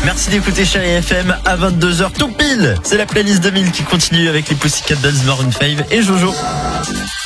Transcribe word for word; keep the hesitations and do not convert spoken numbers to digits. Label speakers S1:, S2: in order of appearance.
S1: Merci d'écouter Chérie F M à vingt-deux heures tout pile. C'est la playlist deux mille qui continue avec les Pussycat Dolls, Maroon cinq et Jojo.